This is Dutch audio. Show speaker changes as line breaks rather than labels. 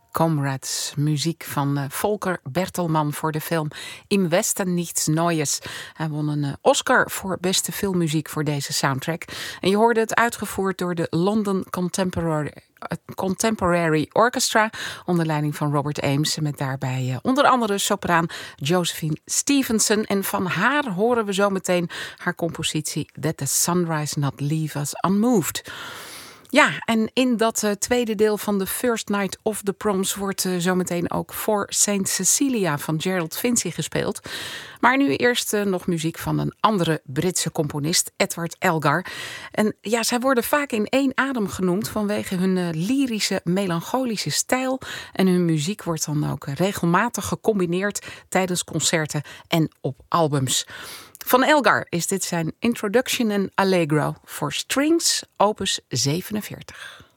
Comrades. Muziek van Volker Bertelman voor de film Im Westen nichts Neues. Hij won een Oscar voor beste filmmuziek voor deze soundtrack. En je hoorde het uitgevoerd door de London Contemporary Orchestra onder leiding van Robert Ames. Met daarbij onder andere sopraan Josephine Stevenson. En van haar horen we zo meteen haar compositie That the Sunrise Not Leave Us Unmoved. Ja, en in dat tweede deel van de First Night of the Proms wordt zometeen ook For Saint Cecilia van Gerald Finzi gespeeld. Maar nu eerst nog muziek van een andere Britse componist, Edward Elgar. En ja, zij worden vaak in één adem genoemd vanwege hun lyrische, melancholische stijl. En hun muziek wordt dan ook regelmatig gecombineerd tijdens concerten en op albums. Van Elgar is dit zijn Introduction and Allegro voor Strings, opus 47.